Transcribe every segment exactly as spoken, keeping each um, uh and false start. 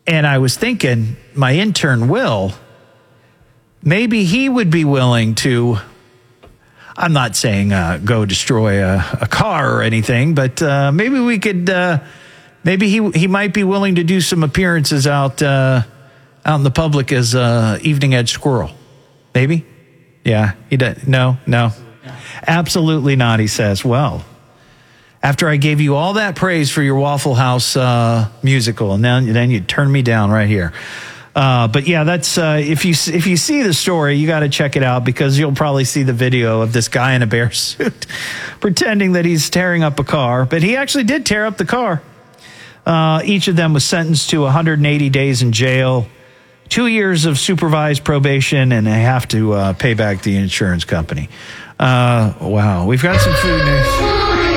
And I was thinking, my intern, Will, maybe he would be willing to, I'm not saying uh, go destroy a, a car or anything, but uh, maybe we could, uh, maybe he he might be willing to do some appearances out, uh, out in the public as uh, Evening Edge Squirrel. Maybe? Yeah. He does. No, no. Absolutely not, he says. Well, after I gave you all that praise for your Waffle House uh, musical, and then, then you turned me down right here. Uh, but yeah, that's uh, if you if you see the story, you got to check it out, because you'll probably see the video of this guy in a bear suit pretending that he's tearing up a car. But he actually did tear up the car. Uh, each of them was sentenced to one hundred eighty days in jail, two years of supervised probation, and they have to uh, pay back the insurance company. Uh, wow, we've got some food news.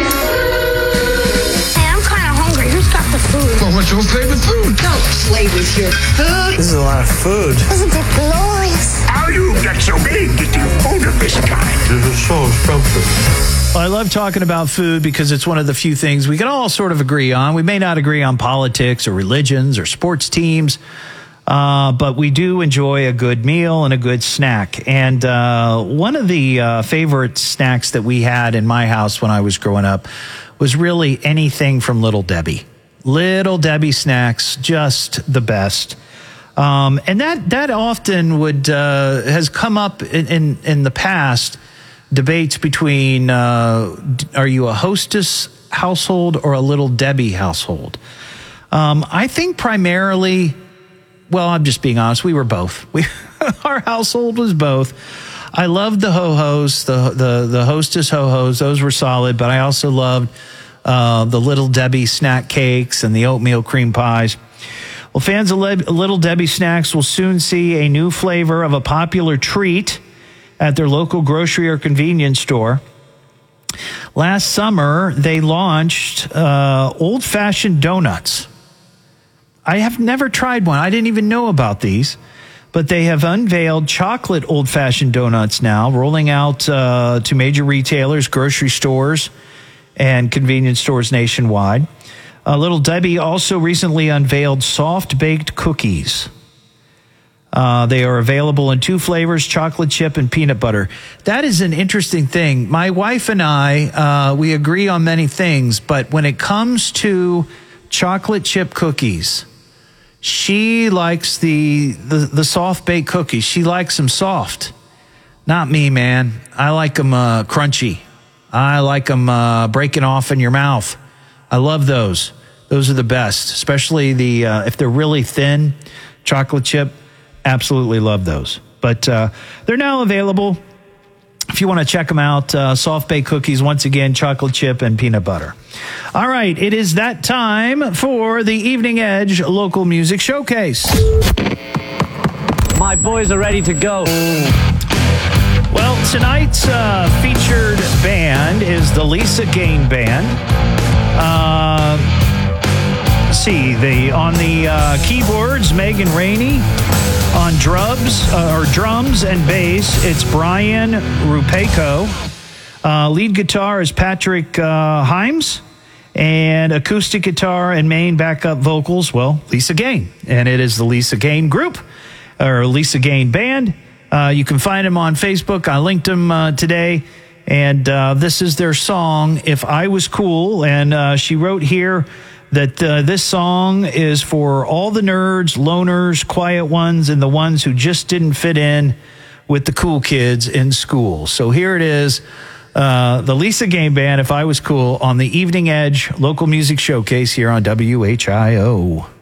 Well, what's your favorite food? Don't play with your food. This is a lot of food. Isn't it glorious? How you get so big that you hold of this kind? This is so scrumptious. Well, I love talking about food because it's one of the few things we can all sort of agree on. We may not agree on politics or religions or sports teams, uh, but we do enjoy a good meal and a good snack. And uh, one of the uh, favorite snacks that we had in my house when I was growing up was really anything from Little Debbie. Little Debbie snacks, just the best. Um, and that that often would uh, has come up in, in, in the past, debates between uh, are you a Hostess household or a Little Debbie household? Um, I think primarily, well, I'm just being honest, we were both. We our household was both. I loved the Ho-Hos, the, the, the Hostess Ho-Hos. Those were solid, but I also loved Uh, the Little Debbie snack cakes and the oatmeal cream pies. Well, fans of Le- Little Debbie snacks will soon see a new flavor of a popular treat at their local grocery or convenience store. Last summer, they launched uh, old-fashioned donuts. I have never tried one. I didn't even know about these. But they have unveiled chocolate old-fashioned donuts now, rolling out uh, to major retailers, grocery stores, and convenience stores nationwide. Uh, Little Debbie also recently unveiled soft-baked cookies. Uh, they are available in two flavors, chocolate chip and peanut butter. That is an interesting thing. My wife and I, uh, we agree on many things, but when it comes to chocolate chip cookies, she likes the, the, the soft-baked cookies. She likes them soft. Not me, man. I like them uh, crunchy. I like them uh, breaking off in your mouth. I love those. Those are the best, especially the uh, if they're really thin, chocolate chip. Absolutely love those. But uh, they're now available. If you want to check them out, uh, soft baked cookies, once again, chocolate chip and peanut butter. All right, it is that time for the Evening Edge Local Music Showcase. My boys are ready to go. Well, tonight's uh, featured band is the Lisa Gain Band. Uh, let's see, the on the uh, keyboards, Megan Rainey. On drums, uh, or drums and bass, it's Brian Rupeco. Uh, lead guitar is Patrick uh, Himes. And acoustic guitar and main backup vocals, well, Lisa Gain. And it is the Lisa Gain Group, or Lisa Gain Band. Uh, you can find them on Facebook. I linked them uh, today. And uh, this is their song, If I Was Cool. And uh, she wrote here that uh, this song is for all the nerds, loners, quiet ones, and the ones who just didn't fit in with the cool kids in school. So here it is, uh, the Lisa Gain Band, If I Was Cool, on the Evening Edge Local Music Showcase here on W H I O.